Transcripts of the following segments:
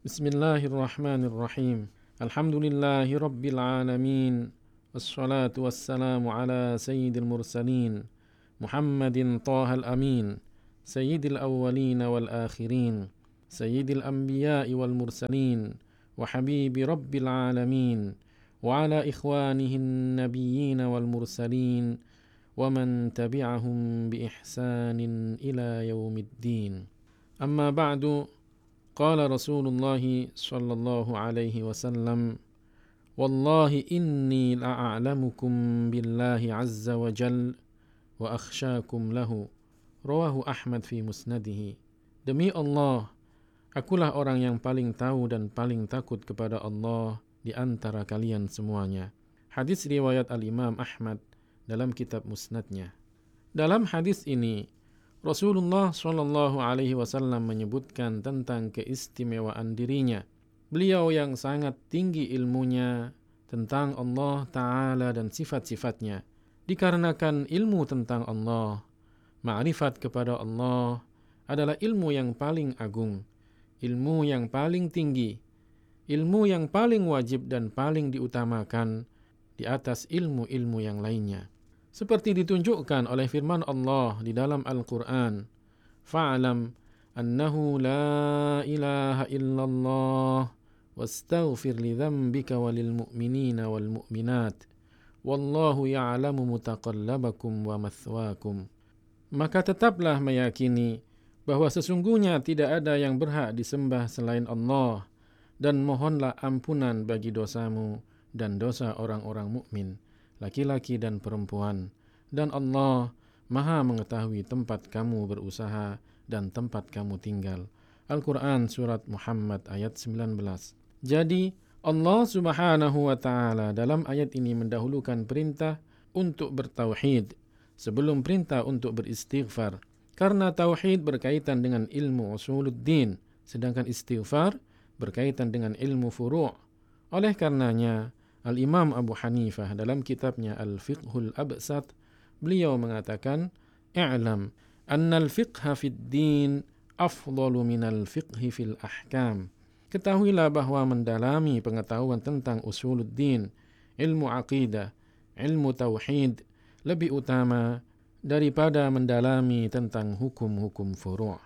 Bismillahirrahmanirrahim. Alhamdulillahi rabbil alamin. Wassalatu wassalamu ala sayyidil mursalin Muhammadin tahal amin, sayyidil awwalin wal akhirin, sayyidil anbiya'i wal mursalin, wa habibi rabbil alamin, wa ala ikhwanihin nabiyyin wal mursalin, wa man tabi'ahum bi ihsanin ila yaumiddin. Amma ba'du. Qala Rasulullah sallallahu alaihi wasallam, wallahi inni la'a'lamukum billahi azza wa jal wa akhsyakum lahu. Rawahu Ahmad fi musnadihi. Demi Allah, akulah orang yang paling tahu dan paling takut kepada Allah di antara kalian semuanya. Hadis riwayat Al-Imam Ahmad dalam kitab musnadnya. Dalam hadis ini Rasulullah Shallallahu Alaihi Wasallam menyebutkan tentang keistimewaan dirinya. Beliau yang sangat tinggi ilmunya tentang Allah Ta'ala dan sifat-sifatnya. Dikarenakan ilmu tentang Allah, ma'rifat kepada Allah adalah ilmu yang paling agung, ilmu yang paling tinggi, ilmu yang paling wajib dan paling diutamakan di atas ilmu-ilmu yang lainnya. Seperti ditunjukkan oleh firman Allah di dalam Al-Quran, fa'alam annahu la ilaha illallah wastaghfir li dhanbika walil mu'minina wal mu'minat wallahu ya'lamu mutaqallabakum wa mathwakum. Maka tetaplah meyakini bahwa sesungguhnya tidak ada yang berhak disembah selain Allah, dan mohonlah ampunan bagi dosamu dan dosa orang-orang mukmin, laki-laki dan perempuan, dan Allah Maha mengetahui tempat kamu berusaha dan tempat kamu tinggal. Al-Quran Surat Muhammad ayat 19. Jadi Allah Subhanahu wa Ta'ala dalam ayat ini mendahulukan perintah untuk bertauhid sebelum perintah untuk beristighfar, karena tauhid berkaitan dengan ilmu usuluddin, sedangkan istighfar berkaitan dengan ilmu furu'. Oleh karenanya Al-Imam Abu Hanifah dalam kitabnya Al-Fiqhul Absat, beliau mengatakan, i'lam anna al-fiqha fid din afdalu minal fiqhi fil ahkam. Ketahuilah bahwa mendalami pengetahuan tentang usuluddin, ilmu aqidah, ilmu tauhid lebih utama daripada mendalami tentang hukum-hukum furu'.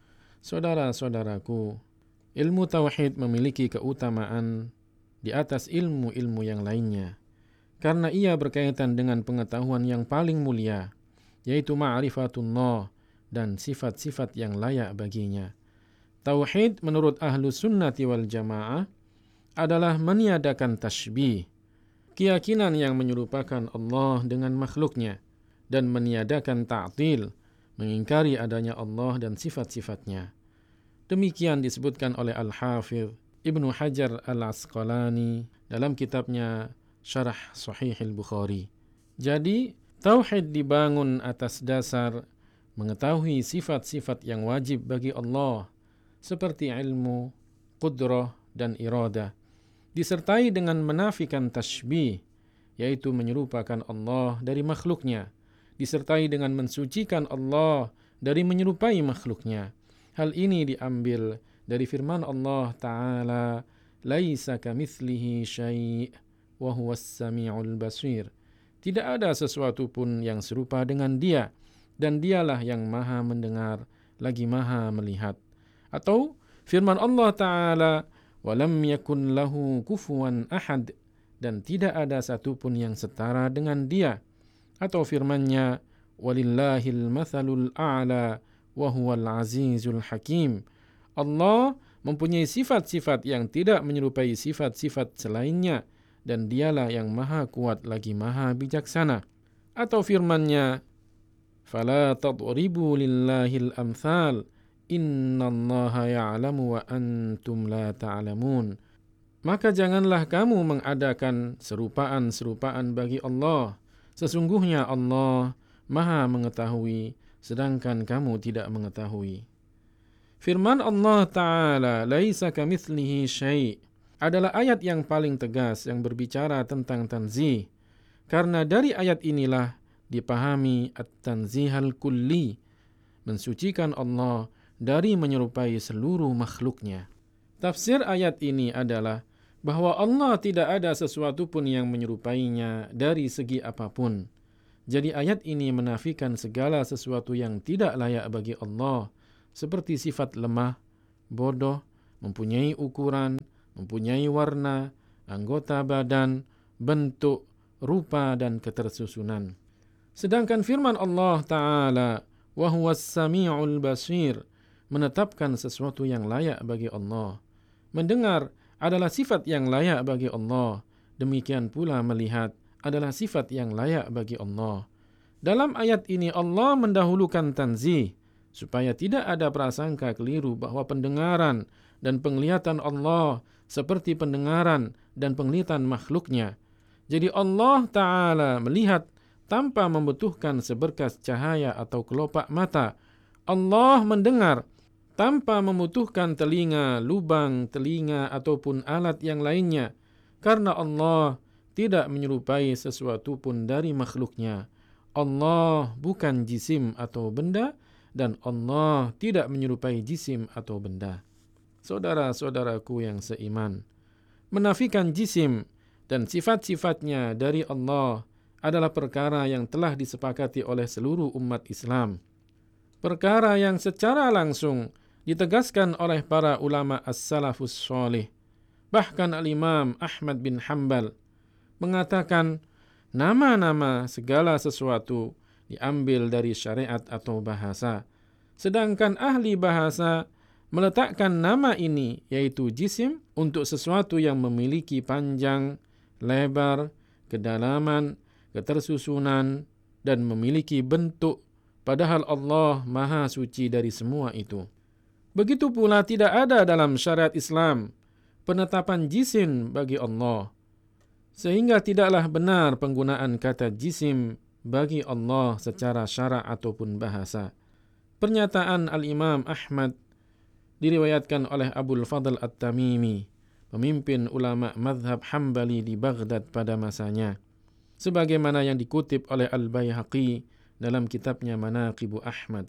Saudara-saudaraku, ilmu tauhid memiliki keutamaan di atas ilmu-ilmu yang lainnya, karena ia berkaitan dengan pengetahuan yang paling mulia, yaitu ma'rifatullah dan sifat-sifat yang layak baginya. Tauhid menurut ahlu sunnati wal jamaah adalah meniadakan tashbih, keyakinan yang menyerupakan Allah dengan makhluknya, dan meniadakan ta'til, mengingkari adanya Allah dan sifat-sifatnya. Demikian disebutkan oleh Al-Hafidh Ibnu Hajar Al-Asqalani dalam kitabnya Syarah Sahih Al-Bukhari. Jadi, tauhid dibangun atas dasar mengetahui sifat-sifat yang wajib bagi Allah, seperti ilmu, qudrah, dan iradah, disertai dengan menafikan tashbih, yaitu menyerupakan Allah dari makhluknya, disertai dengan mensucikan Allah dari menyerupai makhluknya. Hal ini diambil dari firman Allah Ta'ala, laisa kamitslihi syai' wa huwas sami'ul basir. Tidak ada sesuatu pun yang serupa dengan dia, dan dialah yang maha mendengar lagi maha melihat. Atau firman Allah Ta'ala, walam yakun lahu kufuwan ahad, dan tidak ada satu pun yang setara dengan dia. Atau firman-Nya, walillahil mathalul a'la wa huwal azizul hakim. Allah mempunyai sifat-sifat yang tidak menyerupai sifat-sifat selainnya, dan dialah yang maha kuat lagi maha bijaksana. Atau firman-Nya, fala tadribu lillahil amthal innallaha ya'lamu wa antum la ta'lamun. Maka janganlah kamu mengadakan serupaan-serupaan bagi Allah, sesungguhnya Allah maha mengetahui sedangkan kamu tidak mengetahui. Firman Allah Ta'ala, laisa kamitslihi syai', adalah ayat yang paling tegas yang berbicara tentang tanzih, karena dari ayat inilah dipahami at-tanzihal kulli, mensucikan Allah dari menyerupai seluruh makhluknya. Tafsir ayat ini adalah bahwa Allah tidak ada sesuatu pun yang menyerupainya dari segi apapun. Jadi ayat ini menafikan segala sesuatu yang tidak layak bagi Allah, seperti sifat lemah, bodoh, mempunyai ukuran, mempunyai warna, anggota badan, bentuk, rupa, dan ketersusunan. Sedangkan firman Allah Ta'ala, wa huwas sami'ul basir, menetapkan sesuatu yang layak bagi Allah. Mendengar adalah sifat yang layak bagi Allah. Demikian pula melihat adalah sifat yang layak bagi Allah. Dalam ayat ini Allah mendahulukan tanzih, supaya tidak ada prasangka keliru bahwa pendengaran dan penglihatan Allah seperti pendengaran dan penglihatan makhluknya. Jadi Allah Ta'ala melihat tanpa membutuhkan seberkas cahaya atau kelopak mata. Allah mendengar tanpa membutuhkan telinga, lubang telinga ataupun alat yang lainnya, karena Allah tidak menyerupai sesuatu pun dari makhluknya. Allah bukan jisim atau benda, dan Allah tidak menyerupai jisim atau benda. Saudara-saudaraku yang seiman, menafikan jisim dan sifat-sifatnya dari Allah adalah perkara yang telah disepakati oleh seluruh umat Islam. Perkara yang secara langsung ditegaskan oleh para ulama as-salafus sholih. Bahkan Al-Imam Ahmad bin Hanbal mengatakan nama-nama segala sesuatu diambil dari syariat atau bahasa. Sedangkan ahli bahasa meletakkan nama ini, yaitu jisim, untuk sesuatu yang memiliki panjang, lebar, kedalaman, ketersusunan, dan memiliki bentuk, padahal Allah Maha Suci dari semua itu. Begitu pula tidak ada dalam syariat Islam penetapan jisim bagi Allah, sehingga tidaklah benar penggunaan kata jisim bagi Allah secara syara' ataupun bahasa. Pernyataan Al-Imam Ahmad diriwayatkan oleh Abul Fadl At-Tamimi, pemimpin ulama mazhab Hambali di Baghdad pada masanya, sebagaimana yang dikutip oleh Al-Baihaqi dalam kitabnya Manaqibu Ahmad.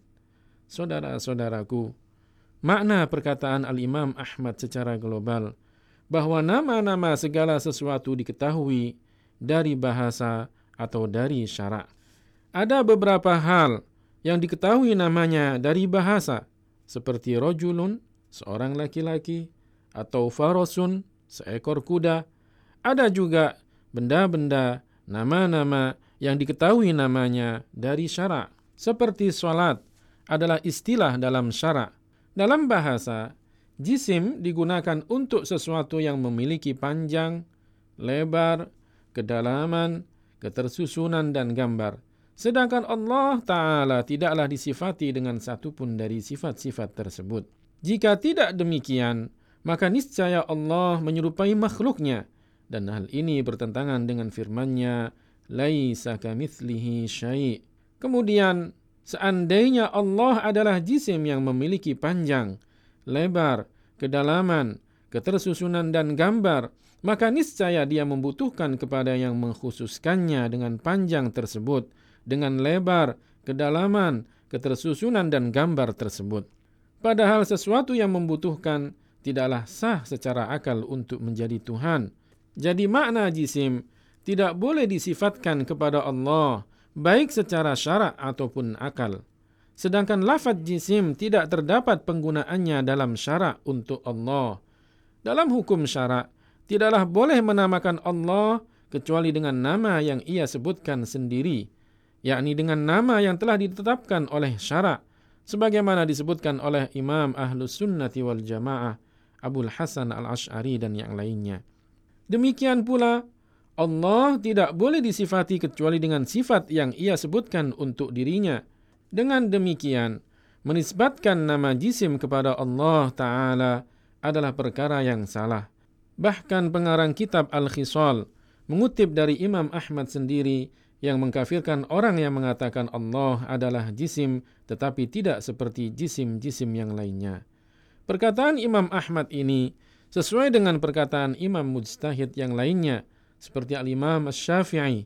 Saudara-saudaraku, makna perkataan Al-Imam Ahmad secara global bahwa nama-nama segala sesuatu diketahui dari bahasa atau dari syara'. Ada beberapa hal yang diketahui namanya dari bahasa, seperti rajulun, seorang laki-laki, atau farasun, seekor kuda. Ada juga benda-benda, nama-nama yang diketahui namanya dari syara', seperti salat adalah istilah dalam syara'. Dalam bahasa, jisim digunakan untuk sesuatu yang memiliki panjang, lebar, kedalaman, ketersusunan, dan gambar. Sedangkan Allah Ta'ala tidaklah disifati dengan satu pun dari sifat-sifat tersebut. Jika tidak demikian, maka niscaya Allah menyerupai makhluknya, dan hal ini bertentangan dengan firman-Nya, laisa kamitslihi syai'. Kemudian, seandainya Allah adalah jisim yang memiliki panjang, lebar, kedalaman, ketersusunan, dan gambar, maka niscaya Dia membutuhkan kepada yang mengkhususkannya dengan panjang tersebut, dengan lebar, kedalaman, ketersusunan, dan gambar tersebut. Padahal sesuatu yang membutuhkan tidaklah sah secara akal untuk menjadi Tuhan. Jadi makna jisim tidak boleh disifatkan kepada Allah, baik secara syara' ataupun akal. Sedangkan lafaz jisim tidak terdapat penggunaannya dalam syara' untuk Allah. Dalam hukum syara', tidaklah boleh menamakan Allah kecuali dengan nama yang ia sebutkan sendiri, yakni dengan nama yang telah ditetapkan oleh syara', sebagaimana disebutkan oleh Imam Ahlus Sunnati wal Jamaah, Abul Hasan Al-Asy'ari dan yang lainnya. Demikian pula, Allah tidak boleh disifati kecuali dengan sifat yang ia sebutkan untuk dirinya. Dengan demikian, menisbatkan nama jisim kepada Allah Ta'ala adalah perkara yang salah. Bahkan pengarang kitab Al-Khisal mengutip dari Imam Ahmad sendiri yang mengkafirkan orang yang mengatakan Allah adalah jisim tetapi tidak seperti jisim-jisim yang lainnya. Perkataan Imam Ahmad ini sesuai dengan perkataan imam mujtahid yang lainnya seperti Al-Imam Asy-Syafi'i,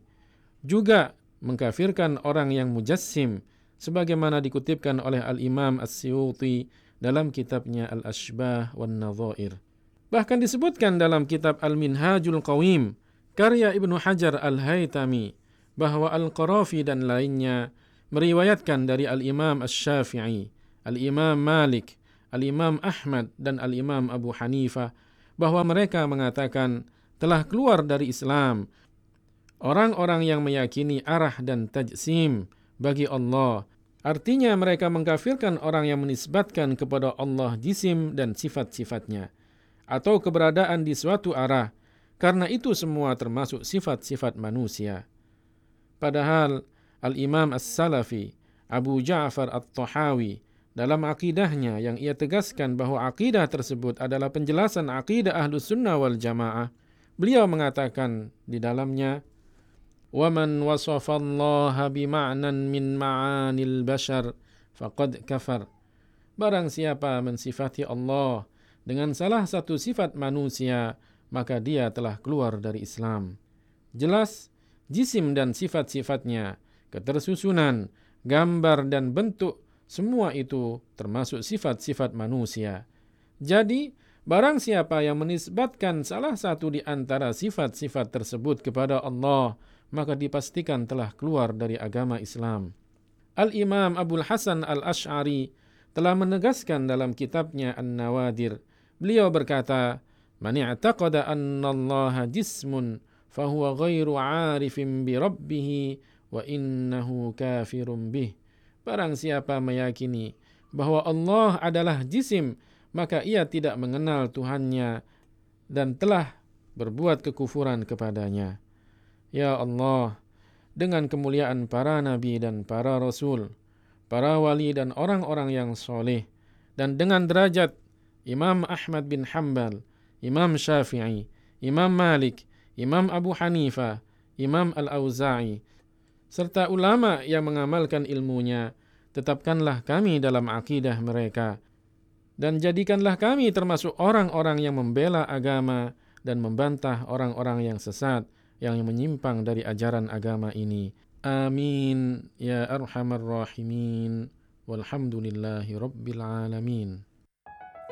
juga mengkafirkan orang yang mujassim sebagaimana dikutipkan oleh Al-Imam As-Suyuti dalam kitabnya Al-Ashbah wan Nadhair. Bahkan disebutkan dalam kitab Al-Minhajul Qawim, karya Ibnu Hajar Al-Haytami, bahwa Al-Qarafi dan lainnya meriwayatkan dari Al-Imam Asy-Syafi'i, Al-Imam Malik, Al-Imam Ahmad, dan Al-Imam Abu Hanifah, bahwa mereka mengatakan telah keluar dari Islam orang-orang yang meyakini arah dan tajsim bagi Allah. Artinya mereka mengkafirkan orang yang menisbatkan kepada Allah jisim dan sifat-sifatnya, atau keberadaan di suatu arah, karena itu semua termasuk sifat-sifat manusia. Padahal Al-Imam As-Salafi, Abu Ja'far At-Tahawi, dalam akidahnya yang ia tegaskan bahwa akidah tersebut adalah penjelasan akidah Ahlus Sunnah wal Jamaah, beliau mengatakan di dalamnya, وَمَنْ وَصَفَ اللَّهَ بِمَعْنًا مِنْ مَعَانِ الْبَشَرِ فَقَدْ كَفَرْ. Barang siapa mensifati Allah dengan salah satu sifat manusia, maka dia telah keluar dari Islam. Jelas, jisim dan sifat-sifatnya, ketersusunan, gambar dan bentuk, semua itu termasuk sifat-sifat manusia. Jadi, barang siapa yang menisbatkan salah satu di antara sifat-sifat tersebut kepada Allah, maka dipastikan telah keluar dari agama Islam. Al-Imam Abul Hasan Al-Asy'ari telah menegaskan dalam kitabnya An-Nawadir. Beliau berkata, "Man i'taqada anna Allah jismun fahuwa ghairu 'arifin bi rabbih wa innahu kafirun bih." Barang siapa meyakini bahwa Allah adalah jisim, maka ia tidak mengenal Tuhannya dan telah berbuat kekufuran kepadanya. Ya Allah, dengan kemuliaan para nabi dan para rasul, para wali dan orang-orang yang soleh, dan dengan derajat Imam Ahmad bin Hanbal, Imam Syafi'i, Imam Malik, Imam Abu Hanifah, Imam Al-Auza'i, serta ulama yang mengamalkan ilmunya, tetapkanlah kami dalam akidah mereka, dan jadikanlah kami termasuk orang-orang yang membela agama dan membantah orang-orang yang sesat, yang menyimpang dari ajaran agama ini. Amin ya arhamar rahimin. Walhamdulillahi rabbil alamin.